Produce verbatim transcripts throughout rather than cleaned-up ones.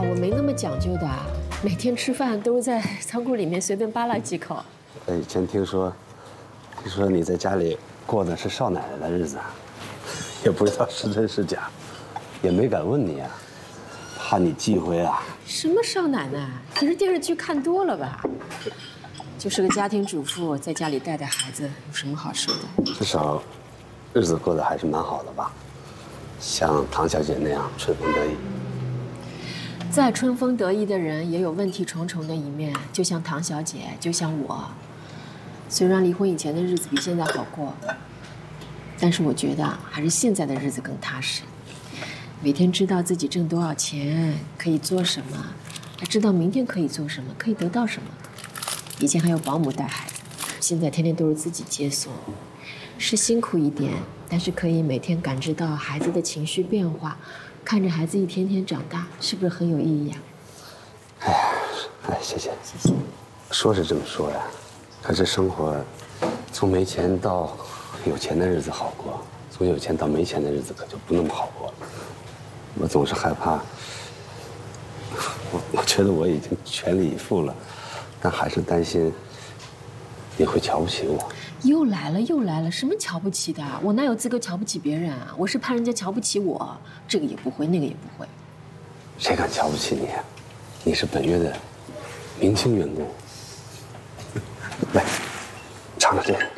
我没那么讲究的，每天吃饭都是在仓库里面随便扒拉几口。 我以前听说，听说你在家里过的是少奶奶的日子，也不知道是真是假，也没敢问你啊，怕你忌讳啊。 什么少奶奶？你是电视剧看多了吧？就是个家庭主妇，在家里带带孩子，有什么好说的？ 至少，日子过得还是蛮好的吧，像唐小姐那样春风得意。 再春风得意的人，也有问题重重的一面，就像唐小姐，就像我。虽然离婚以前的日子比现在好过，但是我觉得还是现在的日子更踏实。每天知道自己挣多少钱，可以做什么，还知道明天可以做什么，可以得到什么。以前还有保姆带孩子，现在天天都是自己接送，是辛苦一点，但是可以每天感知到孩子的情绪变化，看着孩子一天天长大，是不是很有意义啊？ 哎呀，哎，谢谢，谢谢。说是这么说呀，可是生活从没钱到有钱的日子好过，从有钱到没钱的日子可就不那么好过了。我总是害怕，我我觉得我已经全力以赴了，但还是担心你会瞧不起我。 又来了又来了，什么瞧不起的？我哪有资格瞧不起别人啊？我是怕人家瞧不起我，这个也不会，那个也不会。 谁敢瞧不起你啊？你是本月的明星员工。来，尝尝这个。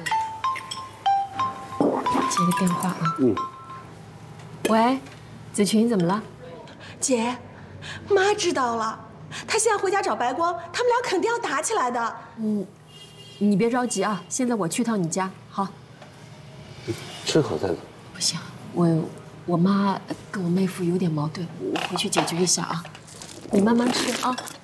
接个电话啊。 嗯。 喂，子群怎么了？ 姐，妈知道了，她现在回家找白光，他们俩肯定要打起来的。 嗯。你别着急啊，现在我去趟你家，好。 吃口在哪？ 不行，我我妈跟我妹夫有点矛盾，我回去解决一下啊。你慢慢吃啊。